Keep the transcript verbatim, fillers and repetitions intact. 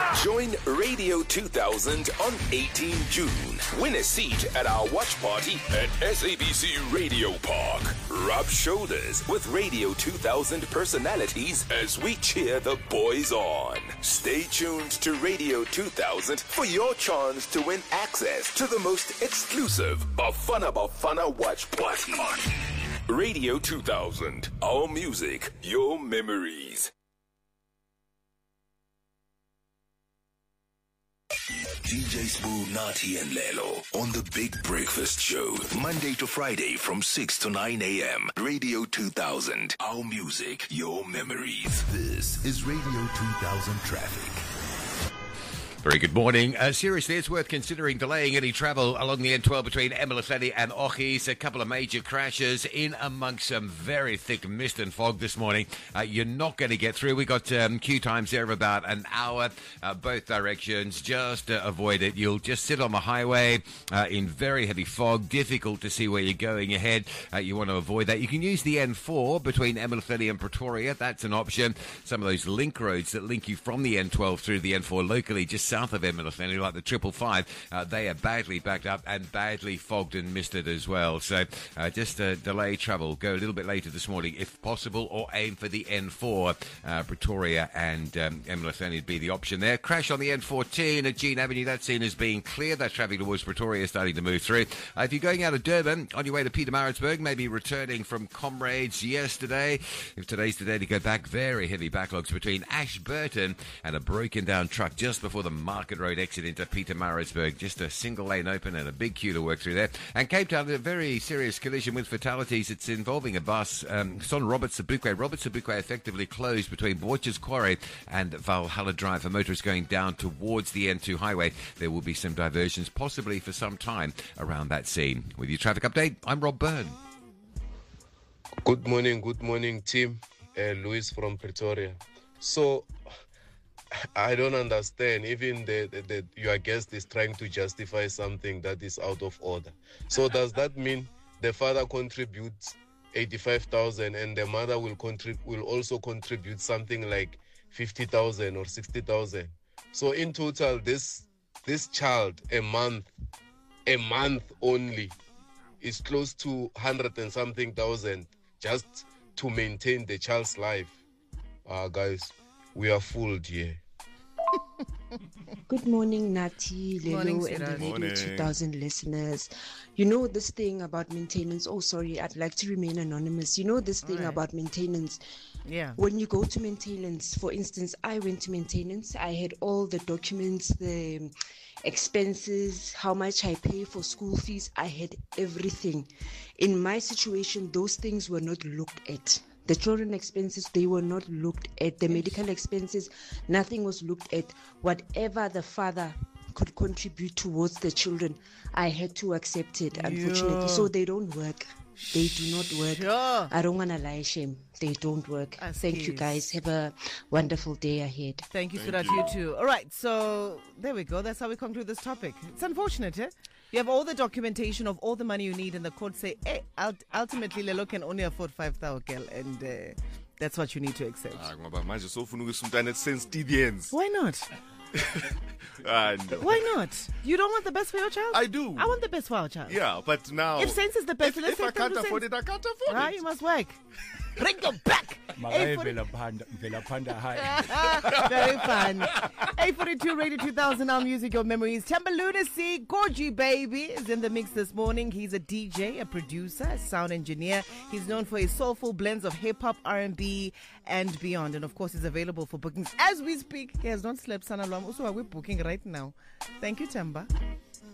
Join Radio two thousand on eighteenth of June. Win a seat at our watch party at S A B C Radio Park. Rub shoulders with Radio two thousand personalities as we cheer the boys on. Stay tuned to Radio two thousand for your chance to win access to the most exclusive Bafana Bafana watch party. Radio two thousand. Our music, your memories. D J Spoo, Nati and Lelo on the Big Breakfast Show. Monday to Friday from six to nine a.m. Radio two thousand. Our music, your memories. This is Radio two thousand Traffic. Very good morning. Uh, seriously, it's worth considering delaying any travel along the N twelve between Emerlahleni and Ochis. A couple of major crashes in amongst some very thick mist and fog this morning. Uh, you're not going to get through. We got um, queue times there of about an hour, uh, both directions. Just uh, avoid it. You'll just sit on the highway uh, in very heavy fog. Difficult to see where you're going ahead. Uh, you want to avoid that. You can use the N four between Emerlahleni and Pretoria. That's an option. Some of those link roads that link you from the N twelve through the N four locally, just south of Emerlahleni, like the triple five, uh, they are badly backed up and badly fogged and misted as well. So uh, just uh, delay travel. Go a little bit later this morning if possible, or aim for the N four. Uh, Pretoria and um, Emerlahleni would be the option there. Crash on the N fourteen at Jean Avenue. That scene is being cleared. That traffic towards Pretoria is starting to move through. Uh, if you're going out of Durban on your way to Pietermaritzburg, maybe returning from Comrades yesterday, if today's the day to go back, very heavy backlogs between Ashburton and a broken down truck just before the Market Road exit into Pietermaritzburg. Just a single lane open and a big queue to work through there. And Cape Town, a very serious collision with fatalities. It's involving a bus. Um, Son Robert Sobukwe. Robert Sobukwe effectively closed between Borchers Quarry and Valhalla Drive for motorists going down towards the N two highway. There will be some diversions, possibly for some time, around that scene. With your traffic update, I'm Rob Byrne. Good morning, good morning, team. Uh, Louis from Pretoria. So, I don't understand. Even the, the, the your guest is trying to justify something that is out of order. So does that mean the father contributes eighty-five thousand and the mother will contribute will also contribute something like fifty thousand or sixty thousand? So in total, this this child a month, a month only, is close to hundred and something thousand just to maintain the child's life. Uh, guys, we are fooled here. Good morning, Nati, Lelo, Morning, and the Sarah. Radio Morning. two thousand listeners. You know this thing about maintenance. Oh, sorry, I'd like to remain anonymous. You know this thing Alright. about maintenance. Yeah. When you go to maintenance, for instance, I went to maintenance. I had all the documents, the expenses, how much I pay for school fees. I had everything. In my situation, those things were not looked at. The children expenses, they were not looked at. The medical expenses, nothing was looked at. Whatever the father could contribute towards the children, I had to accept it, unfortunately. Yeah. So they don't work. They do not work. Sure. I don't want to lie, shame. They don't work. As Thank you, kids. guys. Have a wonderful day ahead. Thank you, Surat. You too. All right, so there we go. That's how we conclude this topic. It's unfortunate, eh? You have all the documentation of all the money you need, and the court say, hey, ult- ultimately, Lelo can only afford five thousand, girl, and uh, that's what you need to accept. Ah, ngoba manje sofuna ukuthi umntana sensitive. Why not? Ah, no. Why not? You don't want the best for your child? I do. I want the best for our child. Yeah, but now If sense is the best, if, let's if I take can't them to afford sense. it, I can't afford Ah, it. you must work. Bring your back. Makaye eight forty vela phanda vela phanda high. Very fun. eight forty-two Radio two thousand, our music, your memories. Temba Lunacy, Gorgie Baby, is in the mix this morning. He's a D J, a producer, a sound engineer. He's known for his soulful blends of hip-hop, R and B, and beyond. And of course, he's available for bookings as we speak. He has not slept, Sana Lwam. Also, we're booking right now. Thank you, Temba.